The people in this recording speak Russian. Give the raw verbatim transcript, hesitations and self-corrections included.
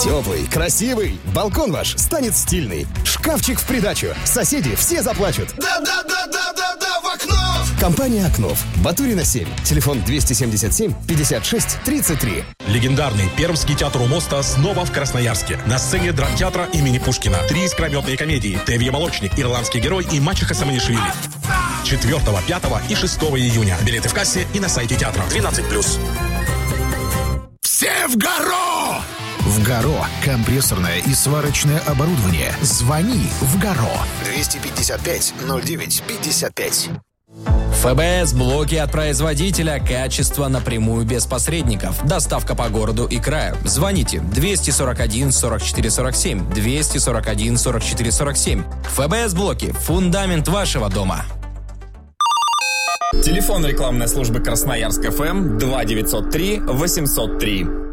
Теплый, красивый. Балкон ваш станет стильный. Шкафчик в придачу. Соседи все заплачут. Да-да-да-да-да-да, в окно! Компания «Окнов». Батурина семь. Телефон двести семьдесят семь пятьдесят шесть тридцать три. Легендарный Пермский театр у моста снова в Красноярске. На сцене драмтеатра имени Пушкина. Три искрометные комедии: «Тевье Молочник», «Ирландский герой» и «Мачеха Саманишвили». четвёртого, пятого и шестого июня. Билеты в кассе и на сайте театра. двенадцать плюс. Все в гору! В Гаро. Компрессорное и сварочное оборудование. Звони в Гаро. двести пятьдесят пять ноль девять пятьдесят пять. ФБС-блоки от производителя. Качество напрямую без посредников. Доставка по городу и краю. Звоните двести сорок один сорок четыре сорок семь. двести сорок один сорок четыре сорок семь. ФБС-блоки. Фундамент вашего дома. Телефон рекламной службы Красноярск ФМ два девятьсот три восемьсот три.